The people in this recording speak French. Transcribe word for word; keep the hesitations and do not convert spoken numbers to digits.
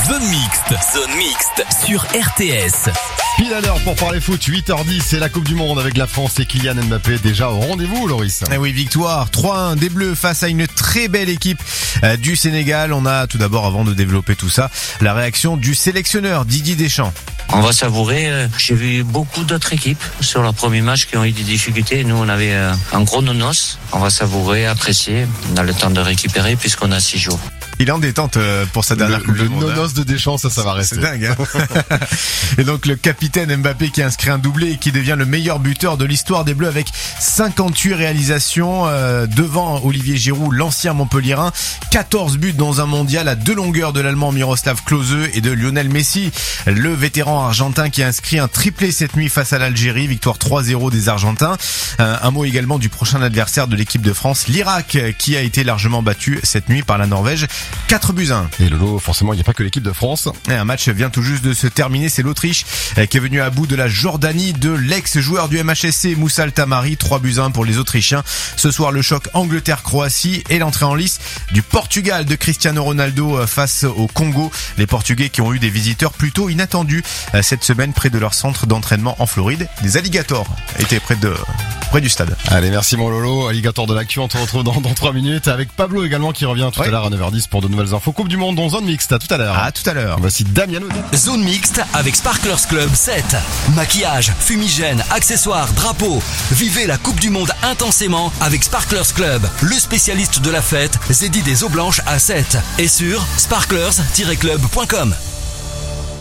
Zone Mixte. Zone Mixte sur R T S. Pile à l'heure pour parler foot, huit heures dix, c'est la Coupe du Monde avec la France et Kylian Mbappé déjà au rendez-vous, Loris. Et oui, victoire trois un des Bleus face à une très belle équipe euh, du Sénégal. On a tout d'abord, avant de développer tout ça, la réaction du sélectionneur Didier Deschamps. On va savourer. J'ai vu beaucoup d'autres équipes sur leur premier match qui ont eu des difficultés. Nous, on avait un gros nonos. On va savourer, apprécier. On a le temps de récupérer puisqu'on a six jours. Il est en détente pour sa dernière le, Coupe le du Monde. nonos de Deschamps, ça, ça va rester. C'est dingue, hein. Et donc le capitaine Mbappé qui a inscrit un doublé et qui devient le meilleur buteur de l'histoire des Bleus avec cinquante-huit réalisations euh, devant Olivier Giroud, l'ancien Montpellierin. quatorze buts dans un mondial à deux longueurs de l'Allemand Miroslav Klose et de Lionel Messi, le vétéran argentin qui a inscrit un triplé cette nuit face à l'Algérie. Victoire trois zéro des Argentins. Euh, un mot également du prochain adversaire de l'équipe de France, l'Irak, qui a été largement battu cette nuit par la Norvège. quatre buts à un. Et Lolo, forcément, il n'y a pas que l'équipe de France. Et un match vient tout juste de se terminer, c'est l'Autriche qui est venu à bout de la Jordanie de l'ex-joueur du M H S C Moussa Altamari, trois buts à un pour les Autrichiens. Ce soir, le choc Angleterre-Croatie et l'entrée en lice du Portugal de Cristiano Ronaldo face au Congo. Les Portugais qui ont eu des visiteurs plutôt inattendus cette semaine près de leur centre d'entraînement en Floride. Des alligators étaient près de près du stade. Allez, merci mon Lolo, alligator de l'actu, on te retrouve dans, dans trois minutes avec Pablo également qui revient tout ouais. à l'heure à neuf heures dix pour de nouvelles infos Coupe du Monde dans Zone Mixte. À tout à l'heure. À tout à l'heure. Voici Damiano. Zone Mixte avec Sparklers Club sept. Maquillage, fumigène, accessoires, drapeaux. Vivez la Coupe du Monde intensément avec Sparklers Club, le spécialiste de la fête, Zeddy des eaux blanches à sept. Et sur sparklers tiret club point com.